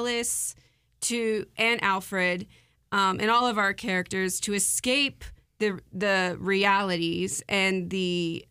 Alice and Alfred and all of our characters to escape the realities and the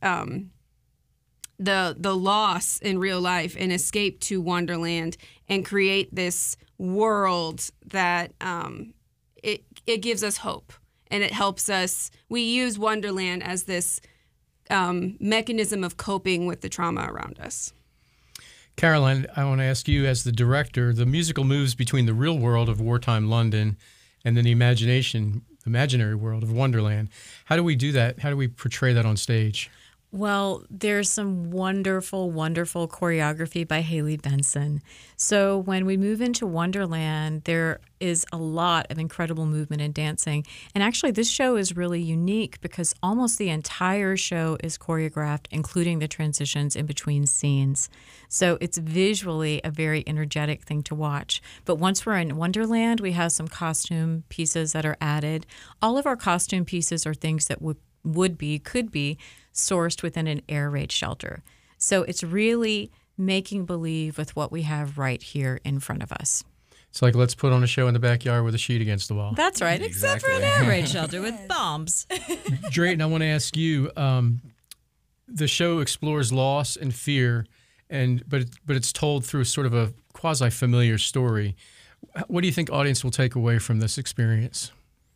loss in real life and escape to Wonderland and create this world that it gives us hope and it helps us. We use Wonderland as this mechanism of coping with the trauma around us. Caroline, I want to ask you, as the director, the musical moves between the real world of wartime London and then the imaginary world of Wonderland. How do we do that? How do we portray that on stage? Well, there's some wonderful, wonderful choreography by Haley Benson. So when we move into Wonderland, there is a lot of incredible movement and dancing. And actually, this show is really unique because almost the entire show is choreographed, including the transitions in between scenes. So it's visually a very energetic thing to watch. But once we're in Wonderland, we have some costume pieces that are added. All of our costume pieces are things that could be sourced within an air raid shelter. So it's really making believe with what we have right here in front of us. It's like, let's put on a show in the backyard with a sheet against the wall. That's right, except for an air raid shelter with bombs. Drayton, I want to ask you, the show explores loss and fear, but it's told through sort of a quasi-familiar story. What do you think audience will take away from this experience?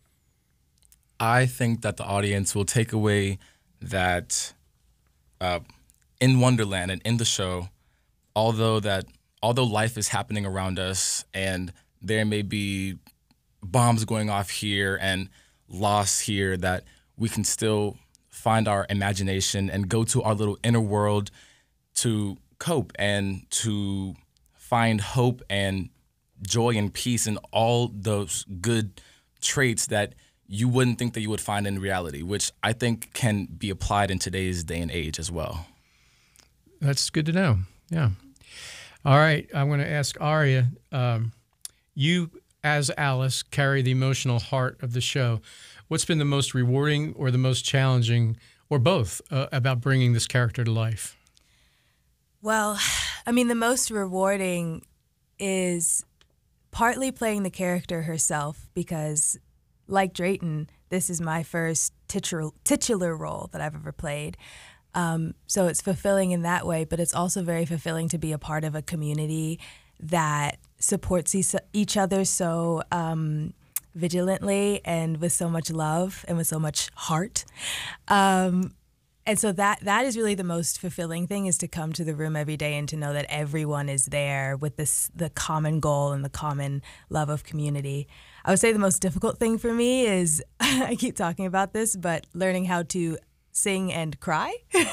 I think that the audience will take away that in Wonderland and in the show, although life is happening around us and there may be bombs going off here and loss here, that we can still find our imagination and go to our little inner world to cope and to find hope and joy and peace and all those good traits that you wouldn't think that you would find in reality, which I think can be applied in today's day and age as well. That's good to know. Yeah. All right. I'm going to ask Aria. You, as Alice, carry the emotional heart of the show. What's been the most rewarding or the most challenging, or both, about bringing this character to life? Well, I mean, the most rewarding is partly playing the character herself because, like Drayton, this is my first titular role that I've ever played. So it's fulfilling in that way, but it's also very fulfilling to be a part of a community that supports each other so vigilantly and with so much love and with so much heart. And so that is really the most fulfilling thing, is to come to the room every day and to know that everyone is there with the common goal and the common love of community. I would say the most difficult thing for me is, I keep talking about this, but learning how to sing and cry.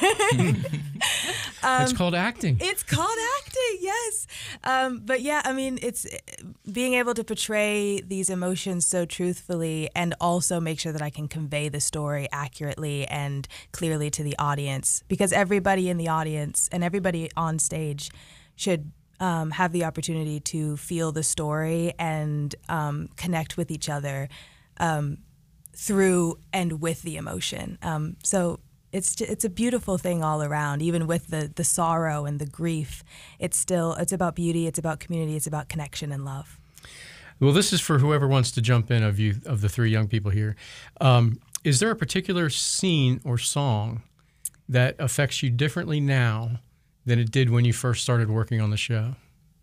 It's called acting. It's called acting, yes. But yeah, I mean, it's being able to portray these emotions so truthfully and also make sure that I can convey the story accurately and clearly to the audience, because everybody in the audience and everybody on stage should have the opportunity to feel the story and connect with each other through and with the emotion. So it's a beautiful thing all around. Even with the sorrow and the grief, it's about beauty, it's about community, it's about connection and love. Well, this is for whoever wants to jump in of the three young people here. Is there a particular scene or song that affects you differently now than it did when you first started working on the show?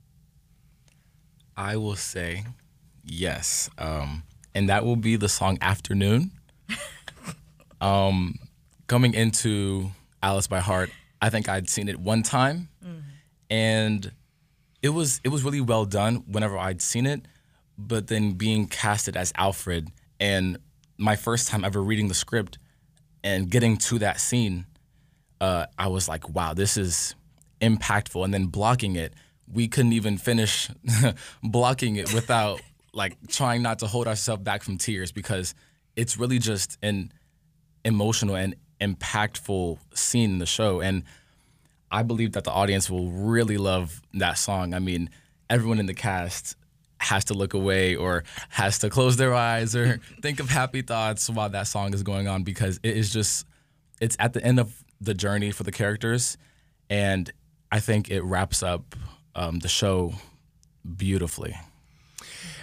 I will say yes. And that will be the song Afternoon. Coming into Alice by Heart, I think I'd seen it one time, and it was really well done whenever I'd seen it, but then being casted as Alfred and my first time ever reading the script and getting to that scene, I was like, wow, this is impactful. And then blocking it, we couldn't even finish blocking it without like trying not to hold ourselves back from tears, because it's really just an emotional and impactful scene in the show. And I believe that the audience will really love that song. I mean, everyone in the cast has to look away or has to close their eyes or think of happy thoughts while that song is going on, because it's at the end of the journey for the characters. And I think it wraps up the show beautifully.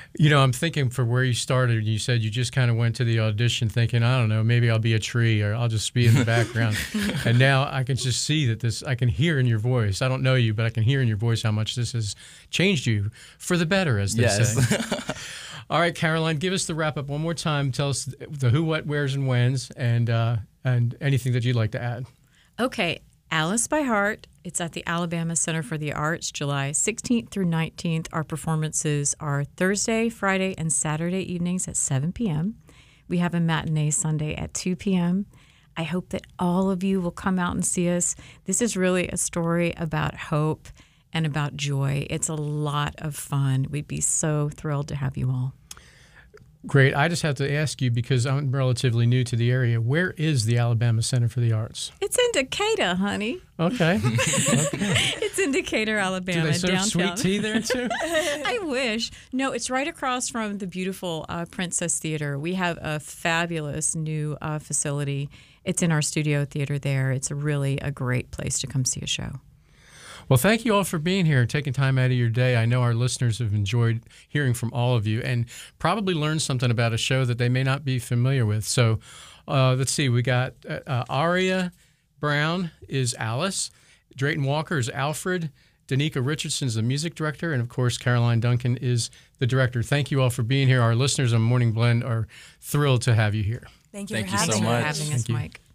You know, I'm thinking for where you started, you said you just kind of went to the audition thinking, I don't know, maybe I'll be a tree or I'll just be in the background. And now I can just see that I can hear in your voice. I don't know you, but I can hear in your voice how much this has changed you for the better, as they say. All right, Caroline, give us the wrap up one more time. Tell us the who, what, where's, and whens, and anything that you'd like to add. Okay, Alice by Heart. It's at the Alabama Center for the Arts, July 16th through 19th. Our performances are Thursday, Friday, and Saturday evenings at 7 p.m. We have a matinee Sunday at 2 p.m. I hope that all of you will come out and see us. This is really a story about hope and about joy. It's a lot of fun. We'd be so thrilled to have you all. Great. I just have to ask you, because I'm relatively new to the area, where is the Alabama Center for the Arts? It's in Decatur, honey. Okay. It's in Decatur, Alabama. Do they serve downtown. sweet tea there, too? I wish. No, it's right across from the beautiful Princess Theater. We have a fabulous new facility. It's in our studio theater there. It's really a great place to come see a show. Well, thank you all for being here and taking time out of your day. I know our listeners have enjoyed hearing from all of you and probably learned something about a show that they may not be familiar with. So let's see. We got Aria Brown is Alice. Drayton Walker is Alfred. Danica Richardson is the music director. And, of course, Caroline Duncan is the director. Thank you all for being here. Our listeners on Morning Blend are thrilled to have you here. Thank you Thank for you having so us. much. Having us, Mike.